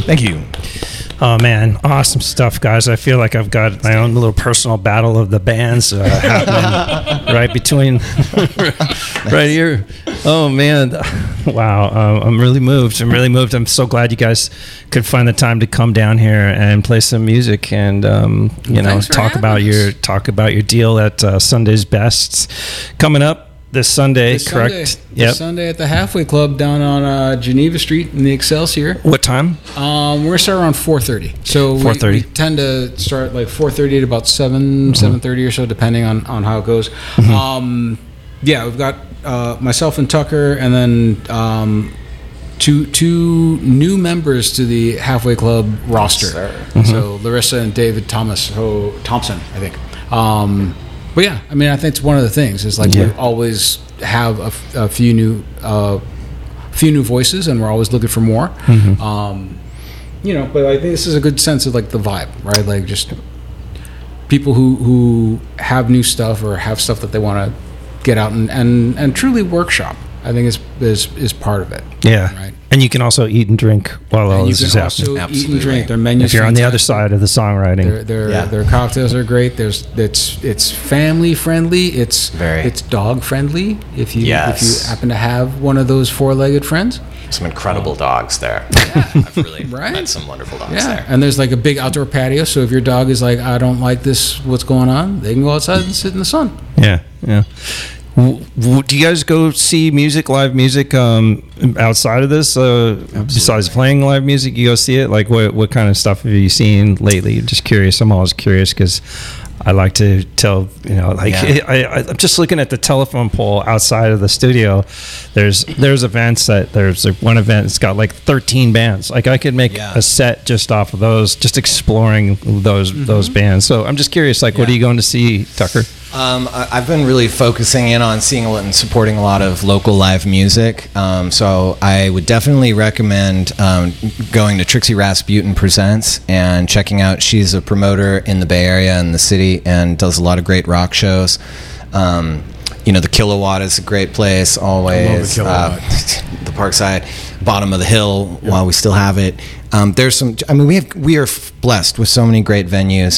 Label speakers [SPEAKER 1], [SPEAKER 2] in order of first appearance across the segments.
[SPEAKER 1] Thank you.
[SPEAKER 2] Oh man, awesome stuff, guys! I feel like I've got my own little personal battle of the bands happening right between, right here. Oh man, wow! I'm really moved. I'm so glad you guys could find the time to come down here and play some music and talk about your deal at Sunday's Best coming up. This Sunday, correct?
[SPEAKER 3] This Sunday at the Halfway Club down on Geneva Street in the Excelsior.
[SPEAKER 2] What time?
[SPEAKER 3] We're going to start around 4:30. So
[SPEAKER 2] 4:30.
[SPEAKER 3] we tend to start like 4:30 to about 7:30 or so, depending on how it goes. We've got myself and Tucker, and then two new members to the Halfway Club roster. Yes, so Larissa and David Thompson, I think. But yeah, I mean, I think it's one of the things is like we always have a few new voices, and we're always looking for more. But I think this is a good sense of like the vibe, right? Like just people who have new stuff or have stuff that they want to get out and truly workshop. I think is part of it.
[SPEAKER 2] Yeah,
[SPEAKER 3] right.
[SPEAKER 2] And you can also eat and drink while all this is happening.
[SPEAKER 3] You can also eat and drink. Their menus.
[SPEAKER 2] If you're on the other side of the songwriting,
[SPEAKER 3] their cocktails are great. It's family friendly. It's dog friendly. If you happen to have one of those four-legged friends.
[SPEAKER 1] Some incredible dogs there. Yeah, I've really met some wonderful dogs there.
[SPEAKER 3] And there's like a big outdoor patio. So if your dog is like, I don't like this, what's going on? They can go outside and sit in the sun.
[SPEAKER 2] Yeah. Do you guys go see live music outside of this? Besides playing live music, you go see it? Like what kind of stuff have you seen lately? Just curious. I'm always curious because I like to tell, I'm just looking at the telephone pole outside of the studio. There's events there's one event that's got like 13 bands. Like I could make a set just off of those, just exploring those bands. So I'm just curious, like what are you going to see, Tucker?
[SPEAKER 1] I've been really focusing in on seeing and supporting a lot of local live music. So I would definitely recommend going to Trixie Rasputin Presents and checking out. She's a promoter in the Bay Area and the city and does a lot of great rock shows. The Kilowatt is a great place always. The Parkside, bottom of the hill while we still have it. There's some. I mean, we are blessed with so many great venues.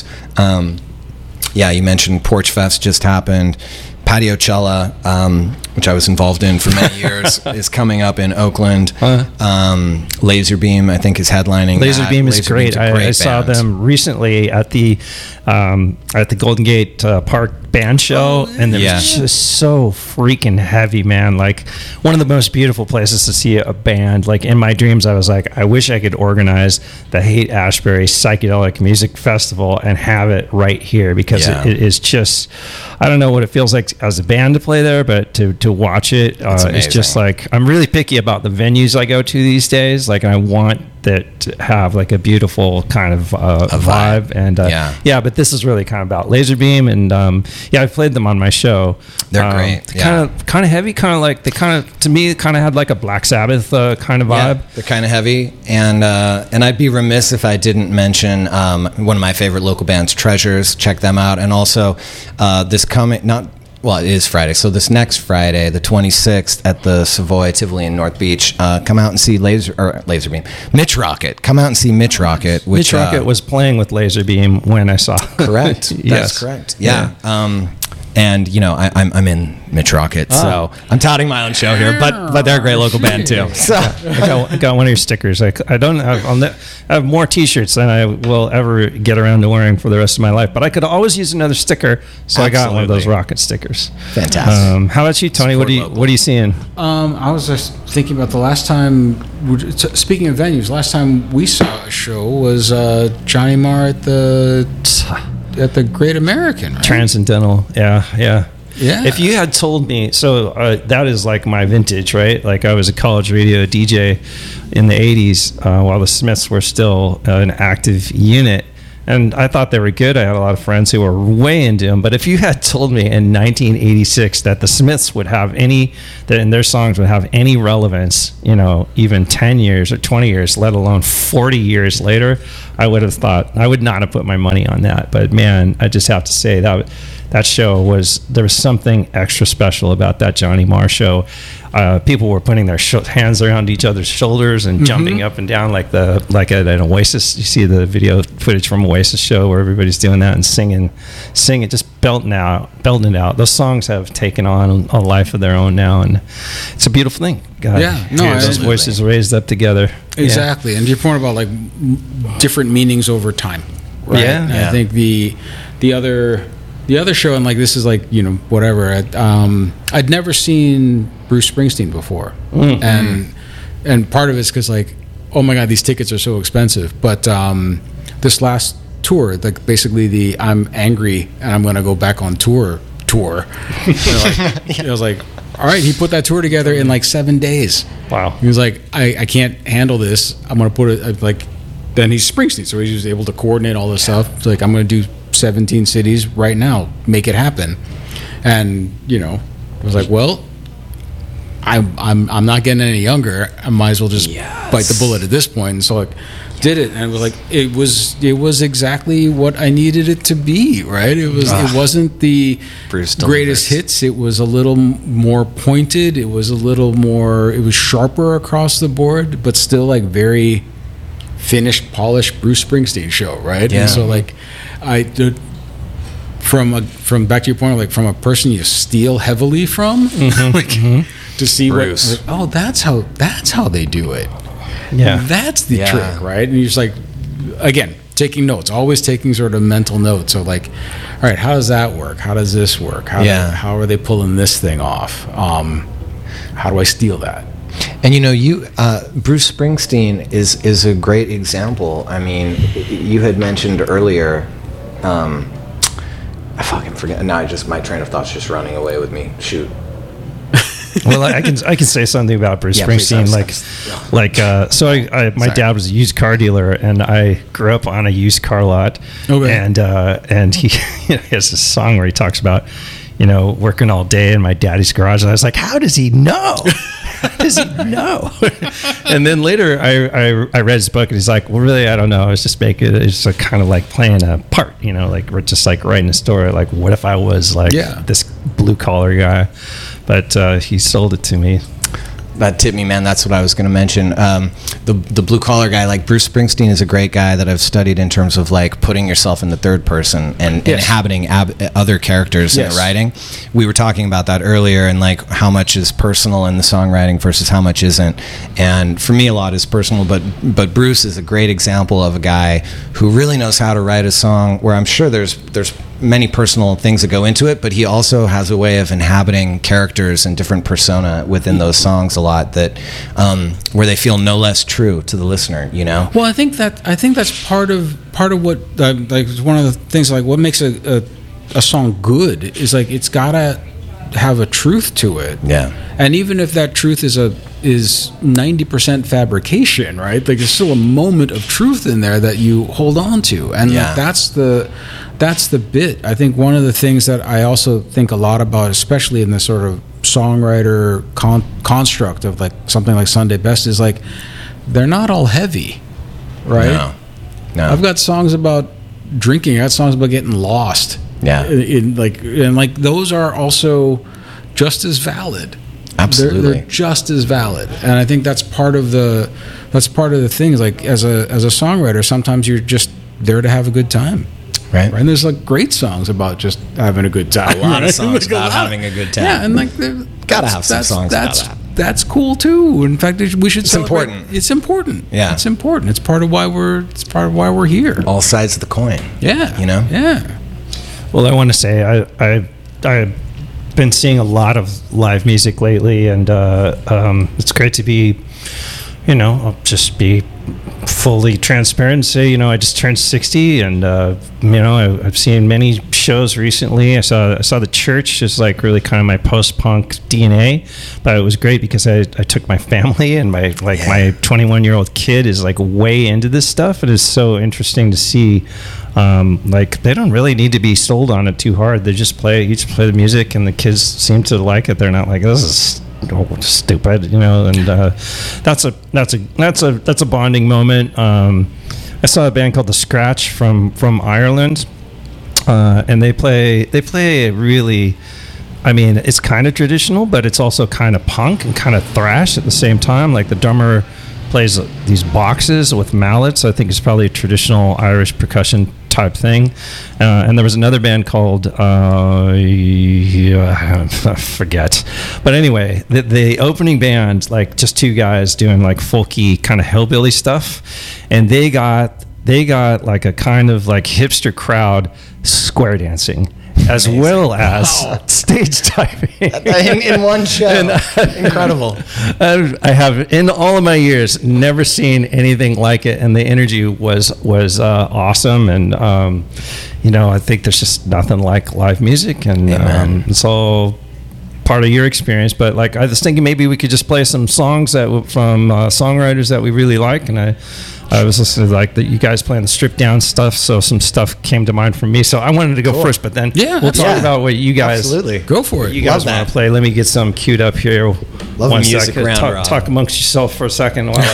[SPEAKER 1] You mentioned Porch Fest just happened. Patio Cella, which I was involved in for many years, is coming up in Oakland. Laserbeam, I think, is headlining.
[SPEAKER 2] Laserbeam is great. I saw them recently at the Golden Gate Park band show, and it was just so freaking heavy, man. Like one of the most beautiful places to see a band. Like in my dreams, I was like, I wish I could organize the Haight-Ashbury Psychedelic Music Festival and have it right here because it is just, I don't know what it feels like as a band to play there, but to watch it, it's just like, I'm really picky about the venues I go to these days. Like I want that to have like a beautiful kind of vibe. And but this is really kind of about Laserbeam, and I've played them on my show.
[SPEAKER 1] They're great.
[SPEAKER 2] Kind of heavy, kind of like to me it kind of had like a Black Sabbath kind of vibe.
[SPEAKER 1] They're kind of heavy, and I'd be remiss if I didn't mention one of my favorite local bands, Treasures. Check them out, and also it is Friday. So this next Friday, the 26th, at the Savoy Tivoli in North Beach, come out and see Laserbeam. Mitch Rocket. Come out and see Mitch Rocket.
[SPEAKER 2] Mitch Rocket was playing with Laserbeam when I saw.
[SPEAKER 1] Correct. That's correct. Yeah. And I'm in Mitch Rocket, so I'm touting my own show here. But they're a great local band too. So
[SPEAKER 2] I got one of your stickers. I have more T-shirts than I will ever get around to wearing for the rest of my life. But I could always use another sticker, so I got one of those Rocket stickers.
[SPEAKER 1] Fantastic.
[SPEAKER 2] How about you, Tony? What are you seeing?
[SPEAKER 3] I was just thinking about the last time. Speaking of venues, last time we saw a show was Johnny Marr at the Great American, right?
[SPEAKER 2] Transcendental, yeah. If you had told me, so that is like my vintage, right? Like I was a college radio DJ in the 80s while the Smiths were still an active unit. And I thought they were good. I had a lot of friends who were way into them. But if you had told me in 1986 that the Smiths would have and their songs would have any relevance, even 10 years or 20 years, let alone 40 years later, I would not have put my money on that. But man, I just have to say that that show there was something extra special about that Johnny Marr show. People were putting their hands around each other's shoulders and jumping up and down like at an Oasis. You see the video footage from Oasis show where everybody's doing that and singing, just belting it out. Those songs have taken on a life of their own now, and it's a beautiful thing. God, those voices raised up together.
[SPEAKER 3] Exactly, and to your point about like different meanings over time, right?
[SPEAKER 2] Yeah.
[SPEAKER 3] I think the other show, and like this is like, you know, whatever. I'd never seen Bruce Springsteen before, and part of it's because like, oh my God, these tickets are so expensive. But this last tour, like basically I'm angry and I'm going to go back on tour. I was like, all right, he put that tour together in like 7 days.
[SPEAKER 2] Wow.
[SPEAKER 3] He was like, I can't handle this. I'm going to put it like. Then he's Springsteen, so he's able to coordinate all this stuff. It's like, I'm going to do 17 cities right now, make it happen. And you know, I was like, well, I'm not getting any younger. I might as well just bite the bullet at this point. And so I did it, and it was like it was exactly what I needed it to be. Right? It wasn't the greatest hits. It was a little more pointed. It was sharper across the board, but still like very finished, polished Bruce Springsteen show, right?
[SPEAKER 1] Yeah.
[SPEAKER 3] And so like I did from back to your point, like from a person you steal heavily from, to see
[SPEAKER 1] Bruce.
[SPEAKER 3] what, like, that's how they do it.
[SPEAKER 2] Yeah,
[SPEAKER 3] that's the trick, right? And you're just like, again, taking notes, always taking sort of mental notes. So like, all right, how does that work? How does this work? How are they pulling this thing off? How do I steal that?
[SPEAKER 1] And you know, Bruce Springsteen is a great example. I mean, you had mentioned earlier. I fucking forget. Now my train of thought's just running away with me. Shoot.
[SPEAKER 2] Well, I can say something about Bruce Springsteen. My dad was a used car dealer, and I grew up on a used car lot. Okay. And he has this song where he talks about, you know, working all day in my daddy's garage, and I was like, how does he know? How does he know? And then later I read his book, and he's like, well, really, I don't know. I was just it's kind of like playing a part, you know, like we're just like writing a story. Like, what if I was like this blue collar guy? But he sold it to me.
[SPEAKER 1] That tipped me, man. That's what I was going to mention. The blue collar guy, like Bruce Springsteen, is a great guy that I've studied in terms of like putting yourself in the third person and inhabiting other characters in the writing. We were talking about that earlier, and like how much is personal in the songwriting versus how much isn't. And for me, a lot is personal, but Bruce is a great example of a guy who really knows how to write a song. Where I'm sure there's many personal things that go into it, but he also has a way of inhabiting characters and different persona within those songs a lot that where they feel no less true to the listener, you know.
[SPEAKER 3] Well, I think that's part of what like one of the things, like what makes a song good is like it's gotta have a truth to it.
[SPEAKER 1] Yeah.
[SPEAKER 3] And even if that truth is 90% fabrication, right? Like there's still a moment of truth in there that you hold on to, and like, that's the bit. I think one of the things that I also think a lot about, especially in the sort of songwriter construct of like something like Sunday Best, is like they're not all heavy, right? No. I've got songs about drinking. I got songs about getting lost.
[SPEAKER 1] Yeah.
[SPEAKER 3] And those are also just as valid.
[SPEAKER 1] Absolutely.
[SPEAKER 3] They're just as valid. And I think that's part of the thing. Is like as a songwriter, sometimes you're just there to have a good time. Right. And there's like great songs about just having a good time.
[SPEAKER 1] A lot of songs about having a good time.
[SPEAKER 3] Yeah, and like
[SPEAKER 1] gotta have some songs about that.
[SPEAKER 3] That's cool too. In fact, we should.
[SPEAKER 1] It's important.
[SPEAKER 3] It's important.
[SPEAKER 1] Yeah,
[SPEAKER 3] it's important. It's part of why we're here.
[SPEAKER 1] All sides of the coin.
[SPEAKER 3] Yeah,
[SPEAKER 1] you know.
[SPEAKER 3] Yeah.
[SPEAKER 2] Well, I want to say I've been seeing a lot of live music lately, and it's great to be. You know, I'll just be fully transparent and say, you know, I just turned 60, and you know, I've seen many shows recently. I saw the Church, is like really kind of my post-punk DNA, but it was great because I took my family, and my 21-year-old kid is like way into this stuff. It is so interesting to see. Like they don't really need to be sold on it too hard. They just play the music, and the kids seem to like it. They're not like, this is stupid, you know. And that's a bonding moment. I saw a band called The Scratch from Ireland, and they play a really, I mean, it's kind of traditional, but it's also kind of punk and kind of thrash at the same time. Like the drummer plays these boxes with mallets. I think it's probably a traditional Irish percussion type thing. And there was another band called I forget, but anyway, the opening band, like just two guys doing like folky kind of hillbilly stuff, and they got like a kind of like hipster crowd square dancing as Amazing. Well as stage diving
[SPEAKER 1] in one show. Incredible.
[SPEAKER 2] I have in all of my years never seen anything like it, and the energy was awesome. And I think there's just nothing like live music, and it's all part of your experience. But like I was thinking maybe we could just play some songs from songwriters that we really like, and I was listening to like you guys playing the stripped down stuff, so some stuff came to mind for me. So I wanted to go first, but then we'll talk about what you guys
[SPEAKER 3] absolutely go for it.
[SPEAKER 2] You guys want to play? Let me get some queued up here.
[SPEAKER 1] Love the music around.
[SPEAKER 2] Talk amongst yourself for a second while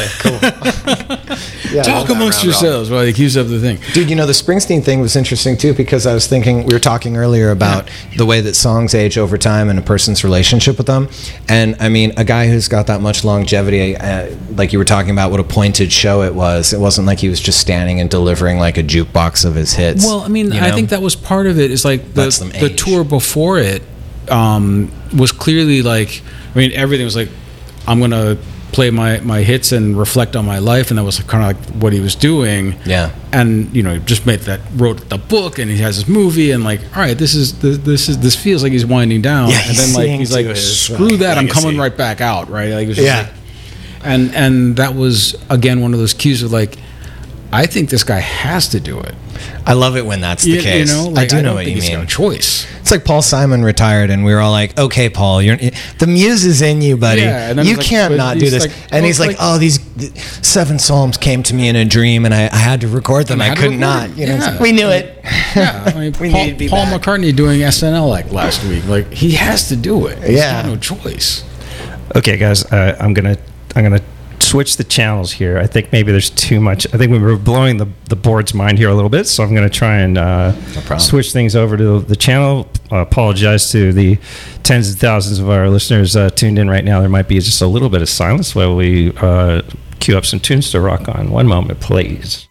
[SPEAKER 2] I
[SPEAKER 3] talk amongst yourselves while he queues up the thing.
[SPEAKER 1] Dude, the Springsteen thing was interesting too, because I was thinking, we were talking earlier about the way that songs age over time and a person's relationship with them. And I mean, a guy who's got that much longevity, like you were talking about what a pointed show it wasn't like he was just standing and delivering like a jukebox of his hits.
[SPEAKER 3] Well, I mean, I think that was part of it. Is like the tour before it was clearly like, I mean, everything was like, I'm going to play my hits and reflect on my life, and that was kind of like what he was doing.
[SPEAKER 1] Yeah.
[SPEAKER 3] And just wrote the book, and he has this movie, and like, all right, this feels like he's winding down.
[SPEAKER 1] Yeah,
[SPEAKER 3] and then like he's like, screw that, legacy. I'm coming right back out, right? Like, it was just like, and that was again one of those cues of like, I think this guy has to do it.
[SPEAKER 1] I love it when that's the case.
[SPEAKER 3] I do know what you mean. He's got a choice.
[SPEAKER 1] It's like Paul Simon retired, and we were all like, "Okay, Paul, the muse is in you, buddy. You can't not do this." And he's like, "Oh, these 7 psalms came to me in a dream, and I had to record them. I could not." We knew it.
[SPEAKER 3] Yeah, I mean, Paul McCartney doing SNL like last week. Like, he has to do it. He's got no choice.
[SPEAKER 2] Okay, guys, I'm gonna switch the channels here. I think maybe there's too much. I think we were blowing the board's mind here a little bit, so I'm going to try and switch things over to the channel. Apologize to the tens of thousands of our listeners tuned in right now. There might be just a little bit of silence while we queue up some tunes to rock on. One moment, please.